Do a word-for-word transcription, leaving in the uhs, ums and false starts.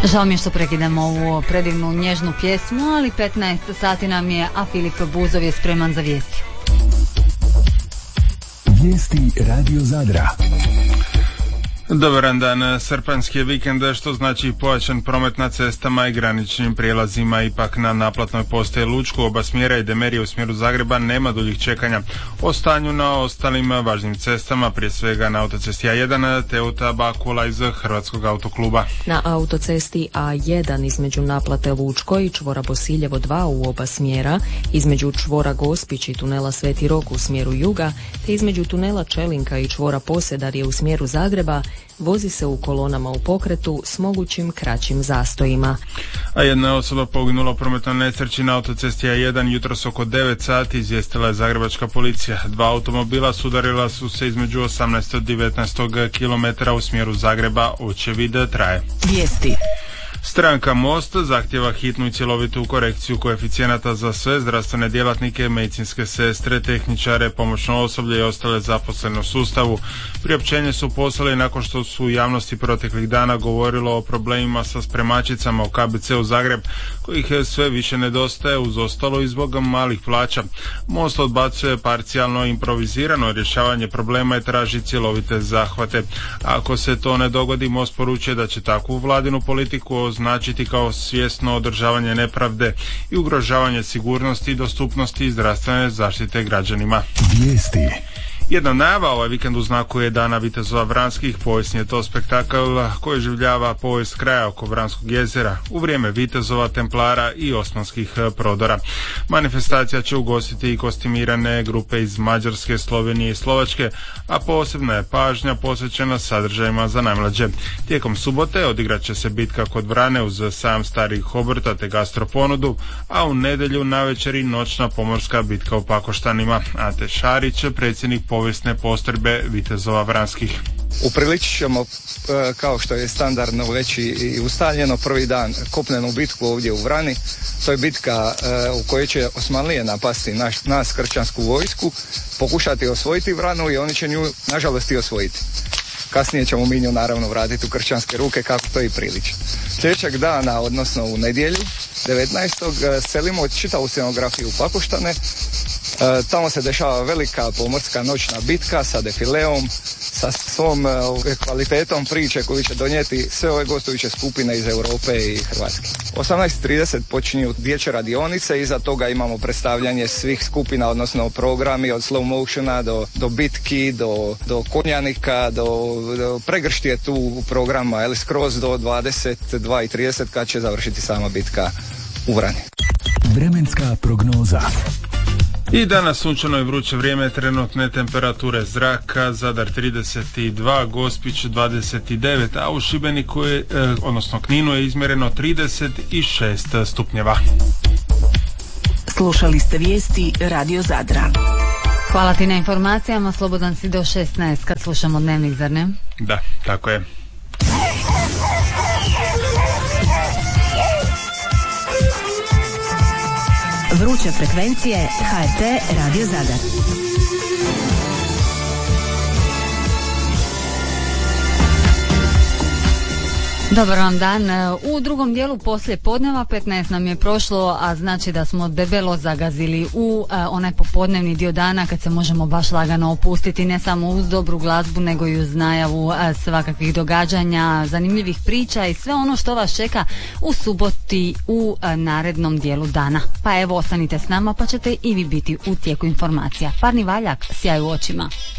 Žao mi je što prekidamo ovu predivnu nježnu pjesmu, ali petnaest sati nam je, a Filip Buzov je spreman za vijesti. Vijesti Radio Zadra. Dobar dan, srpanjski je vikend, što znači pojačan promet na cestama i graničnim prijelazima. Ipak na naplatnoj postaji Lučku, oba smjera i Demerije u smjeru Zagreba nema duljih čekanja. O stanju na ostalim važnim cestama, prije svega na autocesti A jedan, Teuta Bakula iz Hrvatskog autokluba. Na autocesti A jedan između naplate Lučko i čvora Bosiljevo dva u oba smjera, između čvora Gospić i tunela Sveti Rok u smjeru juga, te između tunela Čelinka i čvora Posedarje u smjeru Zagreba, vozi se u kolonama u pokretu s mogućim kraćim zastojima. A jedna osoba poginula u prometnoj nesreći na autocesti A jedan jutros oko devet sati, izvijestila je zagrebačka policija. Dva automobila sudarila su se između osamnaest i devetnaest kilometara u smjeru Zagreba, očevid traje. Vijesti. Stranka Most zahtjeva hitnu i cjelovitu korekciju koeficijenata za sve zdravstvene djelatnike, medicinske sestre, tehničare, pomoćno osoblje i ostale zaposlene u sustavu. Priopćenje su poslali nakon što su u javnosti proteklih dana govorilo o problemima sa spremačicama u K B C u Zagreb, kojih sve više nedostaje, uz ostalo i zbog malih plaća. Most odbacuje parcijalno improvizirano rješavanje problema i traži cjelovite zahvate. Ako se to ne dogodi, Most poručuje da će takvu vladinu politiku označiti kao svjesno održavanje nepravde i ugrožavanje sigurnosti i dostupnosti zdravstvene zaštite građanima. Vijesti. Jedna najava ovaj vikend u znaku je Dana vitezova Vranskih. Povijesni je to spektakl koji življava povijest kraja oko Vranskog jezera u vrijeme vitezova, templara i osmanskih prodora. Manifestacija će ugostiti i kostimirane grupe iz Mađarske, Slovenije i Slovačke, a posebna je pažnja posvećena sadržajima za najmlađe. Tijekom subote odigrat će se bitka kod Vrane uz sajam starih obrta te gastroponudu, a u nedjelju navečer i noćna pomorska bitka u Pakoštanima. Ante Šarić, predsjednik povijesne postrojbe vitezova Vranskih. Upriličit ćemo, kao što je standardno već i ustaljeno, prvi dan kopnenu bitku ovdje u Vrani. To je bitka u kojoj će Osmanlije napasti naš, nas kršćansku vojsku, pokušati osvojiti Vranu i oni će nju nažalost i osvojiti. Kasnije ćemo mi nju naravno vratiti u kršćanske ruke kako to i priliči. Sljedećeg dana, odnosno u nedjelju, devetnaestog selimo čitavu scenografiju u Pakoštane. E, tamo se dešava velika pomorska noćna bitka sa defileom, sa svom e, kvalitetom priče koju će donijeti sve ove gostujuće skupine iz Europe i Hrvatske. osamnaest trideset počinju dječje radionice, iza toga imamo predstavljanje svih skupina, odnosno programi od slow motiona do, do bitki, do, do konjanika, do, do pregršti je tu programa, ali skroz do dvadeset dva i trideset kad će završiti sama bitka u Vrani. Vremenska prognoza. I danas sunčano i vruće vrijeme, trenutne temperature zraka, Zadar trideset dva, Gospić dvadeset devet, a u Šibeniku je, eh, odnosno Kninu je izmjereno trideset šest stupnjeva. Slušali ste vijesti Radio Zadra. Hvala ti na informacijama, slobodan si do šesnaest kad slušamo Dnevnik, zar ne? Da, tako je. Vruće frekvencije H R T Radio Zadar. Dobar vam dan. U drugom dijelu poslije podneva petnaest nam je prošlo, a znači da smo debelo zagazili u a, onaj popodnevni dio dana kad se možemo baš lagano opustiti, ne samo uz dobru glazbu nego i uz najavu a, svakakvih događanja, zanimljivih priča i sve ono što vas čeka u suboti u a, narednom dijelu dana. Pa evo, ostanite s nama pa ćete i vi biti u tijeku informacija. Parni valjak, sjaj u očima.